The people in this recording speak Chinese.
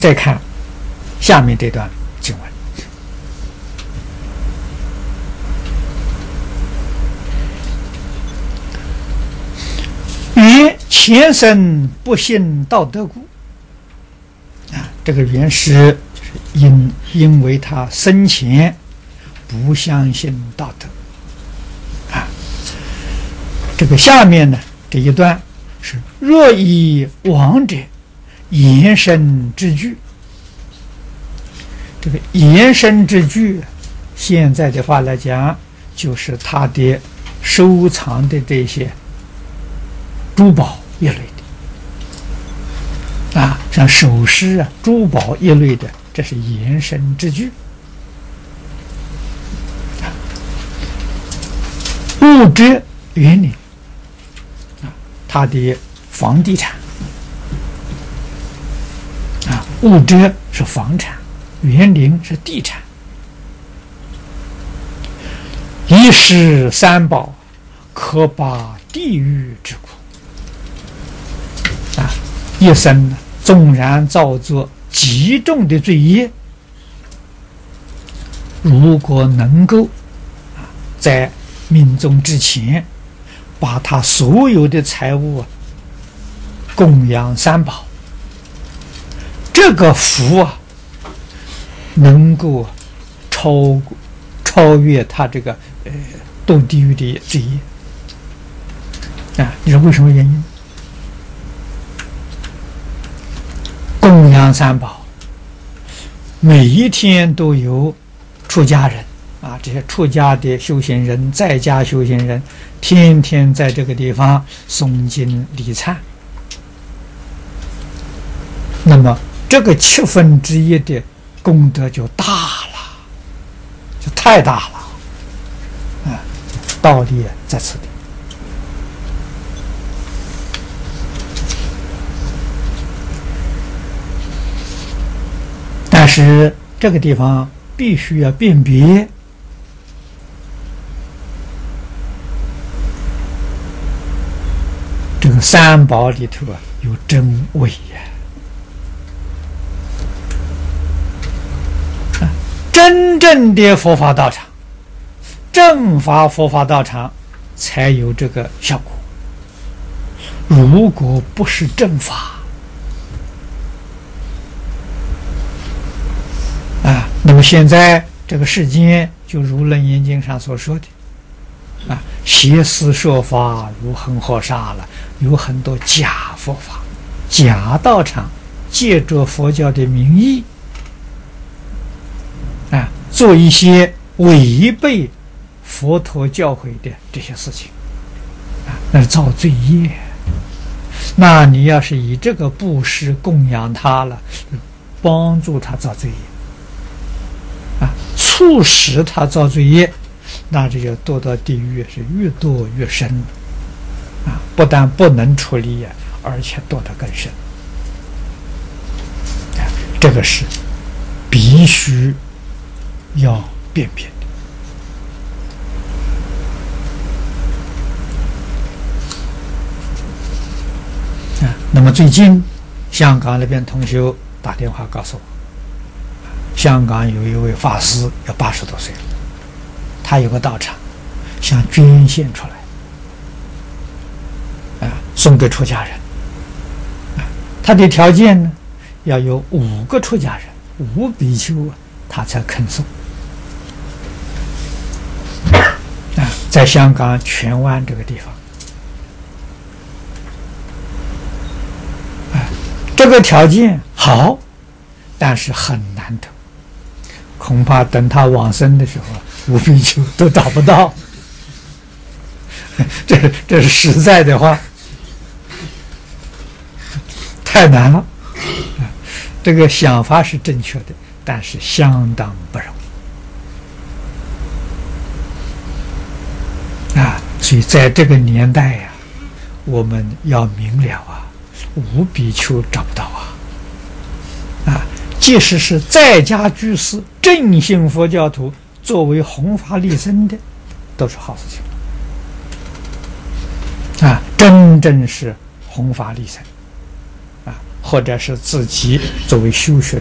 再看下面这段经文：曰前生不信道德故。这个原诗就是因为他生前不相信道德这个下面呢这一段是若以往者延伸之句。这个延伸之句现在的话来讲，就是他的收藏的这些珠宝一类的像首饰珠宝一类的，这是延伸之句。物质园林他的房地产物质是房产，园林是地产。一食三宝，可拔地狱之苦。一生呢，纵然造作极重的罪业，如果能够在命终之前把他所有的财物供养三宝，这个福能够超越他这个堕地狱的罪业你说为什么原因？供养三宝，每一天都有出家人这些出家的修行人，在家修行人，天天在这个地方诵经礼忏，那么这个1/7的功德就大了，就太大了道理在此地。但是这个地方必须要辨别这个三宝里头有真伪真正的佛法道场，正法佛法道场才有这个效果。如果不是正法那么现在这个世间就如《楞严经》上所说的邪思说法如恒河沙了，有很多假佛法、假道场，借着佛教的名义做一些违背佛陀教诲的这些事情那是造罪业。那你要是以这个布施供养他了，帮助他造罪业促使他造罪业，那这就堕到地狱是越堕越深不但不能处理而且堕得更深这个是必须要辨别的那么最近香港那边同学打电话告诉我，香港有一位法师要80多岁了，他有个道场想捐献出来送给出家人他的条件呢要有5个出家人，5比丘他才肯送在香港荃湾这个地方这个条件好，但是很难得，恐怕等他往生的时候5比丘都找不到这是实在的话，太难了这个想法是正确的，但是相当不容易所以在这个年代我们要明了5比丘找不到即使是在家居士正信佛教徒作为弘法利生的都是好事情真正是弘法利生或者是自己作为修学